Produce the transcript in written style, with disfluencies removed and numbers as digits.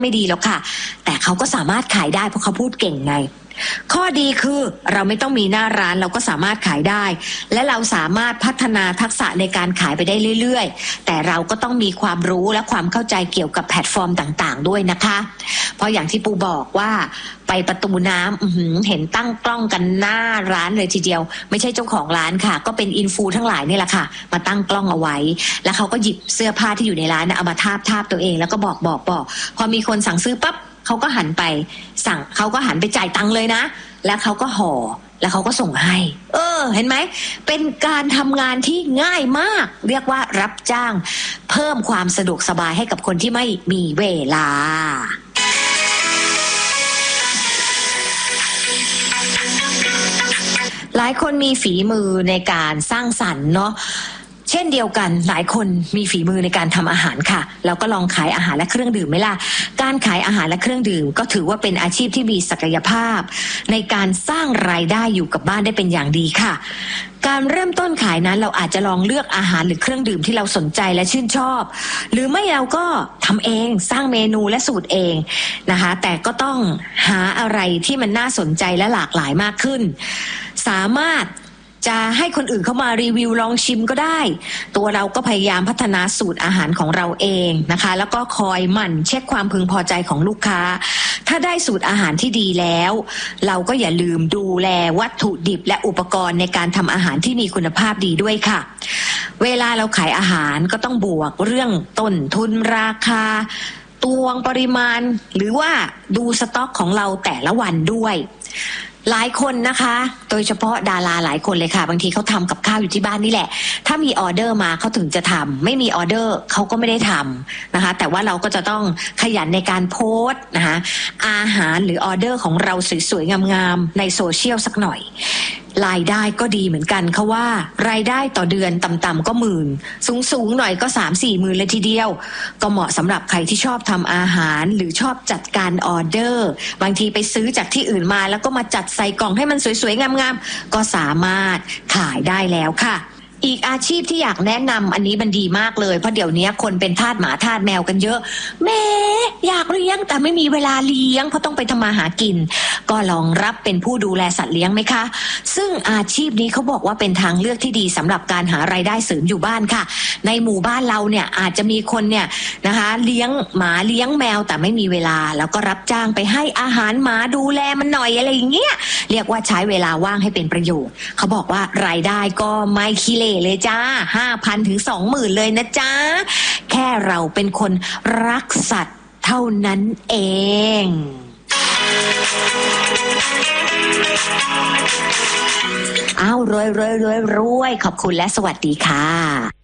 ไม่ดีหรอกค่ะแต่เขาก็สามารถขายได้เพราะเขาพูดเก่งไงข้อดีคือเราไม่ต้องมีหน้าร้านเราก็สามารถขายได้และเราสามารถพัฒนาทักษะในการขายไปได้เรื่อยๆแต่เราก็ต้องมีความรู้และความเข้าใจเกี่ยวกับแพลตฟอร์มต่างๆด้วยนะคะเพราะอย่างที่ปูบอกว่าไปประตูน้ำเห็นตั้งกล้องกันหน้าร้านเลยทีเดียวไม่ใช่เจ้าของร้านค่ะก็เป็นอินฟูทั้งหลายนี่แหละค่ะมาตั้งกล้องเอาไว้แล้วเขาก็หยิบเสื้อผ้าที่อยู่ในร้านเอามาทาบตัวเองแล้วก็บอกพอมีคนสั่งซื้อปั๊บเขาก็หันไปสั่งเขาก็หันไปจ่ายตังค์เลยนะแล้วเขาก็ห่อแล้วเขาก็ส่งให้เห็นไหมเป็นการทำงานที่ง่ายมากเรียกว่ารับจ้างเพิ่มความสะดวกสบายให้กับคนที่ไม่มีเวลาหลายคนมีฝีมือในการสร้างสรรค์เนาะเช่นเดียวกันหลายคนมีฝีมือในการทำอาหารค่ะเราก็ลองขายอาหารและเครื่องดื่มไหมล่ะการขายอาหารและเครื่องดื่มก็ถือว่าเป็นอาชีพที่มีศักยภาพในการสร้างรายได้อยู่กับบ้านได้เป็นอย่างดีค่ะการเริ่มต้นขายนั้นเราอาจจะลองเลือกอาหารหรือเครื่องดื่มที่เราสนใจและชื่นชอบหรือไม่เราก็ทำเองสร้างเมนูและสูตรเองนะคะแต่ก็ต้องหาอะไรที่มันน่าสนใจและหลากหลายมากขึ้นสามารถจะให้คนอื่นเข้ามารีวิวลองชิมก็ได้ตัวเราก็พยายามพัฒนาสูตรอาหารของเราเองนะคะแล้วก็คอยหมั่นเช็คความพึงพอใจของลูกค้าถ้าได้สูตรอาหารที่ดีแล้วเราก็อย่าลืมดูแลวัตถุดิบและอุปกรณ์ในการทำอาหารที่มีคุณภาพดีด้วยค่ะเวลาเราขายอาหารก็ต้องบวกเรื่องต้นทุนราคาตวงปริมาณหรือว่าดูสต็อกของเราแต่ละวันด้วยหลายคนนะคะโดยเฉพาะดาราหลายคนเลยค่ะบางทีเขาทำกับข้าวอยู่ที่บ้านนี่แหละถ้ามีออเดอร์มาเขาถึงจะทำไม่มีออเดอร์เขาก็ไม่ได้ทำนะคะแต่ว่าเราก็จะต้องขยันในการโพสต์นะคะอาหารหรือออเดอร์ของเราสวยๆงามๆในโซเชียลสักหน่อยรายได้ก็ดีเหมือนกันเขาว่ารายได้ต่อเดือนต่ำๆก็หมื่นสูงๆหน่อยก็ 3-4 หมื่นเลยทีเดียวก็เหมาะสำหรับใครที่ชอบทำอาหารหรือชอบจัดการออเดอร์บางทีไปซื้อจากที่อื่นมาแล้วก็มาจัดใส่กล่องให้มันสวยๆงามๆก็สามารถขายได้แล้วค่ะอีกอาชีพที่อยากแนะนำอันนี้มันดีมากเลยเพราะเดี๋ยวนี้คนเป็นทาสหมาทาสแมวกันเยอะแม่อยากเลี้ยงแต่ไม่มีเวลาเลี้ยงเพราะต้องไปทำมาหากินก็ลองรับเป็นผู้ดูแลสัตว์เลี้ยงไหมคะซึ่งอาชีพนี้เขาบอกว่าเป็นทางเลือกที่ดีสำหรับการหารายได้เสริมอยู่บ้านค่ะในหมู่บ้านเราเนี่ยอาจจะมีคนเนี่ยนะคะเลี้ยงหมาเลี้ยงแมวแต่ไม่มีเวลาแล้วก็รับจ้างไปให้อาหารหมาดูแลมันหน่อยอะไรอย่างเงี้ยเรียกว่าใช้เวลาว่างให้เป็นประโยชน์เขาบอกว่ารายได้ก็ไม่ขี้เหร่เลยจ้า 5,000 ถึง 20,000 เลยนะจ้าแค่เราเป็นคนรักสัตว์เท่านั้นเองอ้าวรวยขอบคุณและสวัสดีค่ะ